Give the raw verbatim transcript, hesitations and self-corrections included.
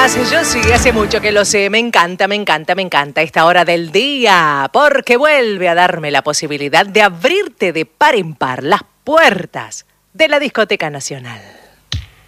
días, yo sí, hace mucho que lo sé, me encanta, me encanta, me encanta esta hora del día, porque vuelve a darme la posibilidad de abrirte de par en par las puertas de la Discoteca Nacional.